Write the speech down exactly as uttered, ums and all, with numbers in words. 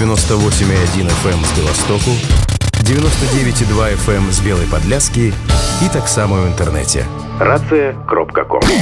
девяносто восемь и один эф эм з Беластоку, девяносто девять и два эф эм з Белой Подляски и так само в интернете. рация крапка ком.